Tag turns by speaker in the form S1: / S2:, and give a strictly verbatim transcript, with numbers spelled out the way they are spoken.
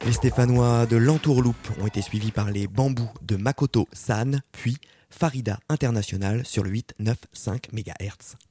S1: Les Stéphanois de l'Entourloupe ont été suivis par les Bambous de Makoto San, puis Farida International sur le huit neuf cinq mégahertz.